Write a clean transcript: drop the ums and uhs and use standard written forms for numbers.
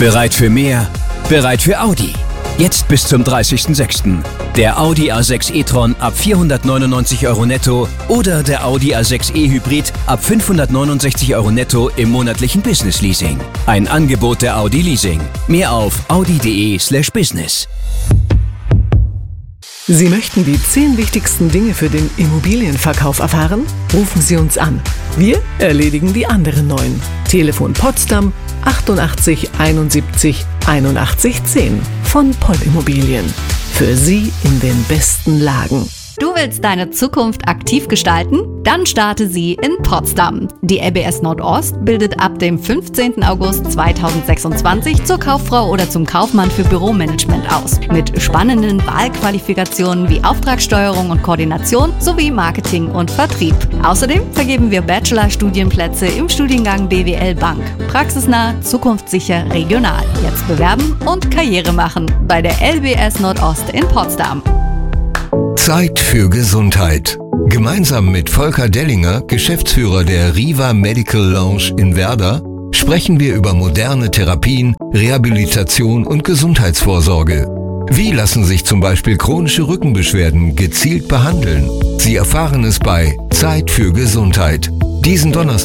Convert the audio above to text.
Bereit für mehr? Bereit für Audi. Jetzt bis zum 30.06. Der Audi A6 e-tron ab 499 € netto oder der Audi A6 e-Hybrid ab 569 € netto im monatlichen Business Leasing. Ein Angebot der Audi Leasing. Mehr auf audi.de/business. Sie möchten die 10 wichtigsten Dinge für den Immobilienverkauf erfahren? Rufen Sie uns an. Wir erledigen die anderen 9. Telefon Potsdam 88 71 81 10 von Poll Immobilien. Für Sie in den besten Lagen. Du willst deine Zukunft aktiv gestalten? Dann starte sie in Potsdam. Die LBS Nordost bildet ab dem 15. August 2026 zur Kauffrau oder zum Kaufmann für Büromanagement aus. Mit spannenden Wahlqualifikationen wie Auftragssteuerung und Koordination sowie Marketing und Vertrieb. Außerdem vergeben wir Bachelor-Studienplätze im Studiengang BWL Bank. Praxisnah, zukunftssicher, regional. Jetzt bewerben und Karriere machen bei der LBS Nordost in Potsdam. Zeit für Gesundheit. Gemeinsam mit Volker Dellinger, Geschäftsführer der Riva Medical Lounge in Werder, sprechen wir über moderne Therapien, Rehabilitation und Gesundheitsvorsorge. Wie lassen sich zum Beispiel chronische Rückenbeschwerden gezielt behandeln? Sie erfahren es bei Zeit für Gesundheit. Diesen Donnerstag